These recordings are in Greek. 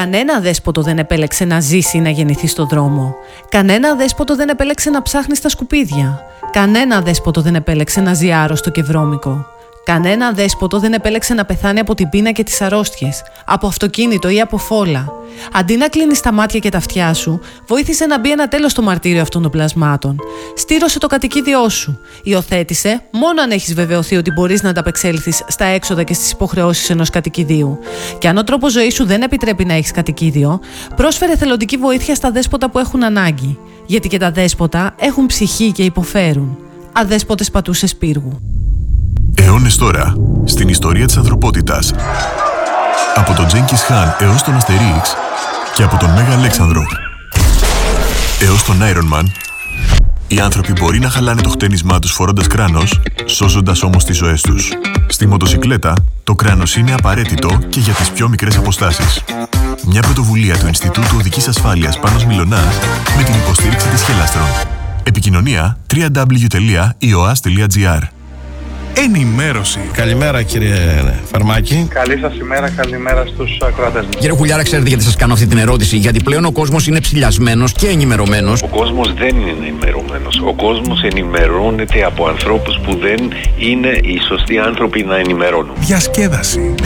Κανένα δέσποτο δεν επέλεξε να ζήσει ή να γεννηθεί στο δρόμο. Κανένα δέσποτο δεν επέλεξε να ψάχνει στα σκουπίδια. Κανένα δέσποτο δεν επέλεξε να ζει άρρωστο και βρώμικο. Κανένα δέσποτο δεν επέλεξε να πεθάνει από την πείνα και τις αρρώστιες, από αυτοκίνητο ή από φόλα. Αντί να κλείνεις τα μάτια και τα αυτιά σου, βοήθησε να μπει ένα τέλος στο μαρτύριο αυτών των πλασμάτων. Στήρωσε το κατοικίδιό σου. Υιοθέτησε μόνο αν έχεις βεβαιωθεί ότι μπορείς να ανταπεξέλθεις στα έξοδα και στις υποχρεώσεις ενός κατοικιδίου. Και αν ο τρόπος ζωής σου δεν επιτρέπει να έχεις κατοικίδιο, πρόσφερε θελοντική βοήθεια στα δέσποτα που έχουν ανάγκη. Γιατί και τα δέσποτα έχουν ψυχή και υποφέρουν. Αδέσποτες πατούσες πύργου. Αιώνες τώρα, στην ιστορία της ανθρωπότητας. Από τον Τζένκις Χάν έως τον Αστερίξ και από τον Μέγα Αλέξανδρο έως τον Iron Man, οι άνθρωποι μπορεί να χαλάνε το χτένισμά τους φορώντας κράνος, σώζοντας όμως τις ζωές τους. Στη μοτοσικλέτα, το κράνος είναι απαραίτητο και για τις πιο μικρές αποστάσεις. Μια πρωτοβουλία του Ινστιτούτου Οδικής Ασφάλειας Πάνος Μιλωνάς με την υποστήριξη της Χελάστρον. Επικοινωνία www.ioas.gr. Ενημέρωση. Καλημέρα κύριε Φαρμάκη. Καλή σας ημέρα, καλημέρα στους ακροατές μας. Κύριε Χουλιάρα, ξέρετε γιατί σας κάνω αυτή την ερώτηση? Γιατί πλέον ο κόσμος είναι ψηλιασμένος και ενημερωμένος. Ο κόσμος δεν είναι ενημερωμένος. Ο κόσμος ενημερώνεται από ανθρώπους που δεν είναι οι σωστοί άνθρωποι να ενημερώνουν. Διασκέδαση.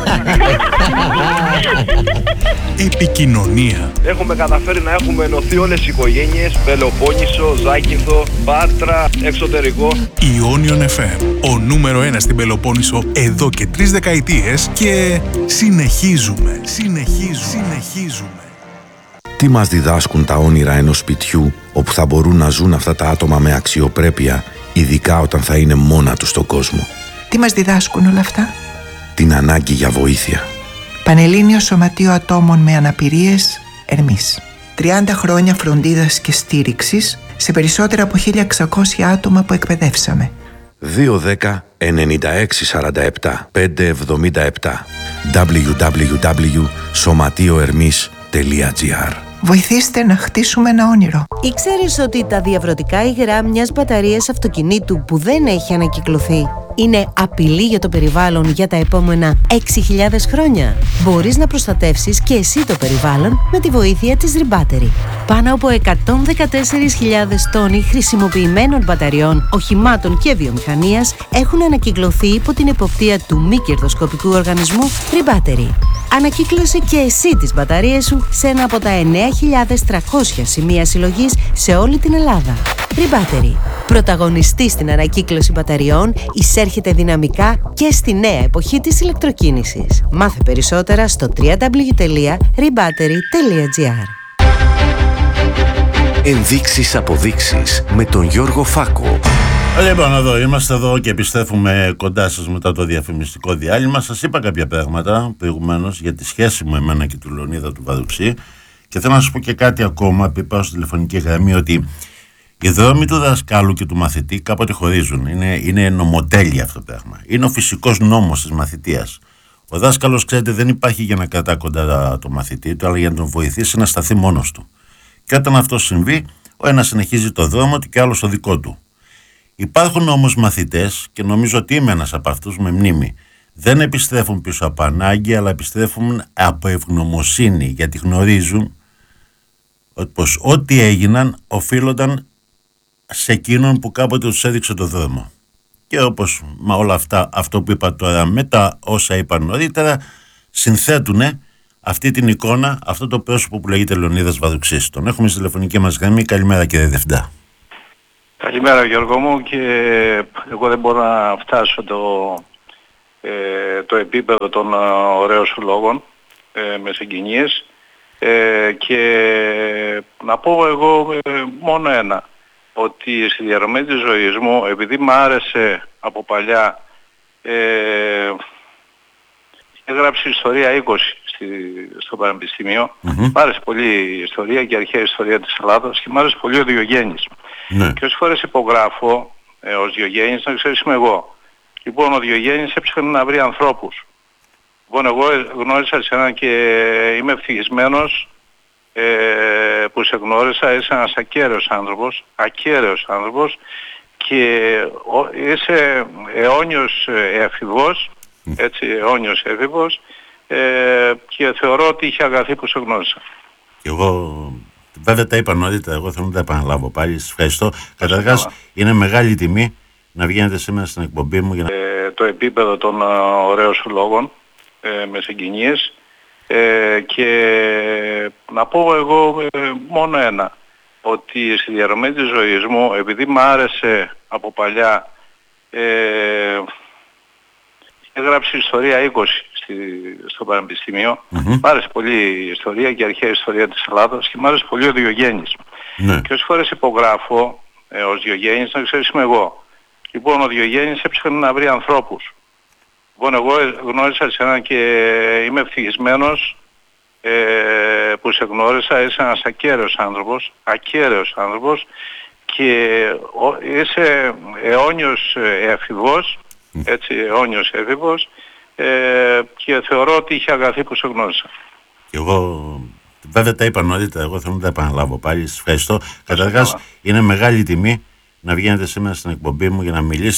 Επικοινωνία. Έχουμε καταφέρει να έχουμε ενωθεί όλες οι οικογένειες, Πελοπόννησο, Ζάκυνθο, Πάτρα, εξωτερικό. Ιόνιον FM, ο νούμερο 1 στην Πελοπόννησο εδώ και 3 δεκαετίες και συνεχίζουμε. Τι μας διδάσκουν τα όνειρα ενός σπιτιού όπου θα μπορούν να ζουν αυτά τα άτομα με αξιοπρέπεια, ειδικά όταν θα είναι μόνα τους στον κόσμο? Τι μας διδάσκουν όλα αυτά? Την ανάγκη για βοήθεια. Πανελλήνιο Σωματείο Ατόμων με Αναπηρίες, Ερμής. 30 χρόνια φροντίδας και στήριξης σε περισσότερα από 1.600 άτομα που εκπαιδεύσαμε. 210-9647-577 www.somatioermis.gr. Βοηθήστε να χτίσουμε ένα όνειρο. Ήξερες ότι τα διαβρωτικά υγρά μιας μπαταρίας αυτοκινήτου που δεν έχει ανακυκλωθεί είναι απειλή για το περιβάλλον για τα επόμενα 6.000 χρόνια? Μπορείς να προστατεύσεις και εσύ το περιβάλλον με τη βοήθεια της Rebattery. Πάνω από 114.000 τόνοι χρησιμοποιημένων μπαταριών, οχημάτων και βιομηχανίας έχουν ανακυκλωθεί υπό την εποπτεία του μη κερδοσκοπικού οργανισμού Rebattery. Ανακύκλωσε και εσύ τις μπαταρίες σου σε ένα από τα 9.300 σημεία συλλογής σε όλη την Ελλάδα. Rebattery. Πρωταγωνιστή στην ανακύκλωση μπαταριών, εισέρχεται δυναμικά και στη νέα εποχή της ηλεκτροκίνησης. Μάθε περισσότερα στο www.rebattery.gr. Ενδείξεις αποδείξεις με τον Γιώργο Φάκο. Λοιπόν, εδώ είμαστε εδώ και επιστρέφουμε κοντά σας μετά το διαφημιστικό διάλειμμα. Σας είπα κάποια πράγματα προηγουμένως για τη σχέση μου εμένα και του Λεωνίδα του Βαδουξή και θέλω να σας πω και κάτι ακόμα, επειδή πάω στη τηλεφωνική γραμμή, ότι οι δρόμοι του δασκάλου και του μαθητή κάποτε χωρίζουν. Είναι νομοτέλεια αυτό το πράγμα. Είναι ο φυσικός νόμος της μαθητείας. Ο δάσκαλος, ξέρετε, δεν υπάρχει για να κρατά κοντά το μαθητή του, αλλά για να τον βοηθήσει να σταθεί μόνος του. Και όταν αυτό συμβεί, ο ένας συνεχίζει το δρόμο του και ο άλλος το δικό του. Υπάρχουν όμως μαθητές, και νομίζω ότι είμαι ένας από αυτούς με μνήμη, δεν επιστρέφουν πίσω από ανάγκη, αλλά επιστρέφουν από ευγνωμοσύνη, γιατί γνωρίζουν πως ό,τι έγιναν οφείλονταν σε εκείνον που κάποτε τους έδειξε το δρόμο. Και όπως με όλα αυτά, αυτό που είπα τώρα με τα όσα είπα νωρίτερα, συνθέτουν αυτή την εικόνα, αυτό το πρόσωπο που λέγεται Λεωνίδας Βαδουξής. Τον έχουμε στη τηλεφωνική μας γραμμή. Καλημέρα κύριε Διευθυντά. Καλημέρα Γιώργο μου, και εγώ δεν μπορώ να φτάσω το επίπεδο των ωραίων σου λόγων με συγκινίες, και να πω εγώ μόνο ένα, ότι στη διαδρομή της ζωής μου, επειδή μ' άρεσε από παλιά, έγραψε ιστορία 20 στο Πανεπιστήμιο. Μ' άρεσε πολύ η ιστορία και η αρχαία ιστορία της Ελλάδας και μ' άρεσε πολύ ο Διογέννης. Και όσες φορές υπογράφω ως Διογέννης, να ξέρεις είμαι εγώ. Λοιπόν, ο Διογέννης έψαχνε να βρει ανθρώπους. Λοιπόν, εγώ γνώρισα εσένα και είμαι ευτυχισμένος που σε γνώρισα. Είσαι ένας ακέραιος άνθρωπος και είσαι αιώνιος έφηβος, έτσι, αιώνιος έφηβος, και και θεωρώ ότι είχε αγαθή που σε γνώρισα. Εγώ βέβαια τα είπα νωρίτερα, εγώ θέλω να τα επαναλάβω πάλι. Σας ευχαριστώ. Καταρχάς είναι μεγάλη τιμή να βγαίνετε σήμερα στην εκπομπή μου για να... Το επίπεδο των ωραίων σου λόγων με συγκινίες και να πω εγώ μόνο ένα, ότι στη διαδρομή της ζωής μου, επειδή μ' άρεσε από παλιά, έγραψε ιστορία 20 στο Πανεπιστήμιο. Μ' άρεσε πολύ η ιστορία και η αρχαία ιστορία της Ελλάδας και μ' άρεσε πολύ ο Διογέννης. Και όσες φορές υπογράφω ως Διογέννης, να ξέρεις είμαι εγώ. Λοιπόν, ο Διογέννης έψαχνε να βρει ανθρώπους. Λοιπόν, εγώ γνώρισα εσένα και είμαι ευτυχισμένος που σε γνώρισα. Είσαι ένας ακέραιος άνθρωπος και είσαι αιώνιος έφηβος, έτσι, αιώνιος έφηβος και θεωρώ ότι είχε αγαθή που σε γνώρισα. Εγώ βέβαια τα είπα νωρίτερα, εγώ θέλω να τα επαναλάβω πάλι. Σας ευχαριστώ. Καταρχάς είναι μεγάλη τιμή να βγαίνετε σήμερα στην εκπομπή μου για να μιλήσετε